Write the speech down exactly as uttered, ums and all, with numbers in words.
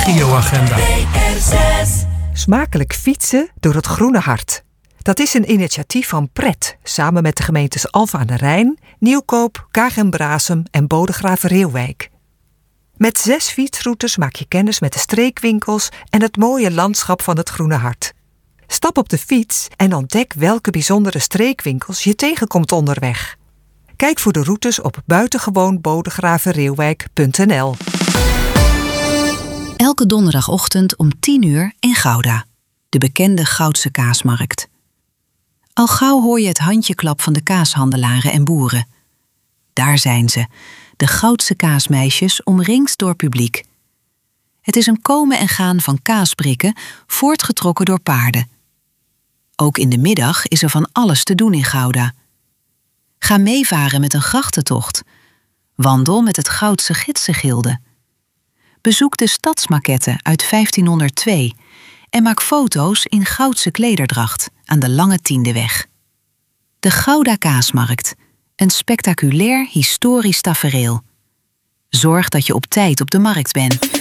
regioagenda. Smakelijk fietsen door het Groene Hart. Dat is een initiatief van Pret, samen met de gemeentes Alphen aan de Rijn, Nieuwkoop, Kaag en Braassem en Bodegraven-Reeuwijk. Met zes fietsroutes maak je kennis met de streekwinkels en het mooie landschap van het Groene Hart. Stap op de fiets en ontdek welke bijzondere streekwinkels je tegenkomt onderweg. Kijk voor de routes op buitengewoon bodegraven reeuwijk punt n l. Elke donderdagochtend om tien uur in Gouda. De bekende Goudse kaasmarkt. Al gauw hoor je het handjeklap van de kaashandelaren en boeren. Daar zijn ze, de Goudse kaasmeisjes omringd door publiek. Het is een komen en gaan van kaasbrikken, voortgetrokken door paarden. Ook in de middag is er van alles te doen in Gouda. Ga meevaren met een grachtentocht. Wandel met het Goudse Gidsengilde. Bezoek de stadsmaquette uit vijftienhonderdtwee en maak foto's in Goudse klederdracht aan de Lange Tiendeweg. De Gouda Kaasmarkt, een spectaculair historisch tafereel. Zorg dat je op tijd op de markt bent.